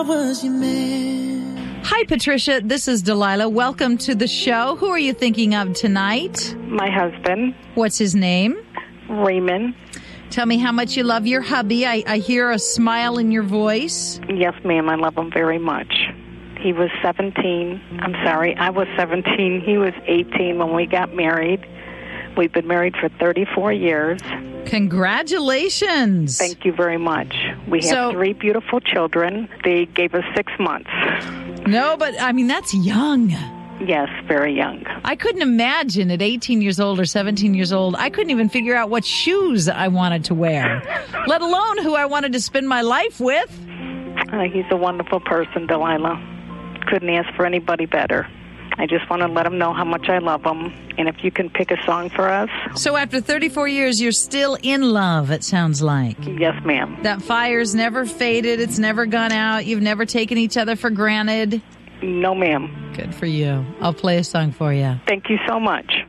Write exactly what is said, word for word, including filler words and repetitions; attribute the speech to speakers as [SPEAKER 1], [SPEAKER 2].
[SPEAKER 1] Was your man?
[SPEAKER 2] Hi, Patricia. This is Delilah. Welcome to the show. Who are you thinking of tonight?
[SPEAKER 3] My husband.
[SPEAKER 2] What's his name?
[SPEAKER 3] Raymond.
[SPEAKER 2] Tell me how much you love your hubby. I, I hear a smile in your voice.
[SPEAKER 3] Yes, ma'am. I love him very much. He was seventeen. I'm sorry. I was seventeen. He was eighteen when we got married. We've been married for thirty-four years.
[SPEAKER 2] Congratulations.
[SPEAKER 3] Thank you very much. We have
[SPEAKER 2] So-
[SPEAKER 3] three beautiful children. They gave us six months.
[SPEAKER 2] No, but I mean, that's young.
[SPEAKER 3] Yes, very young.
[SPEAKER 2] I couldn't imagine at eighteen years old or seventeen years old, I couldn't even figure out what shoes I wanted to wear, let alone who I wanted to spend my life with.
[SPEAKER 3] Uh, he's a wonderful person, Delilah. Couldn't ask for anybody better. I just want to let him know how much I love him. And if you can pick a song for us.
[SPEAKER 2] So after thirty-four years, you're still in love, it sounds like.
[SPEAKER 3] Yes, ma'am.
[SPEAKER 2] That fire's never faded. It's never gone out. You've never taken each other for granted.
[SPEAKER 3] No, ma'am.
[SPEAKER 2] Good for you. I'll play a song for you.
[SPEAKER 3] Thank you so much.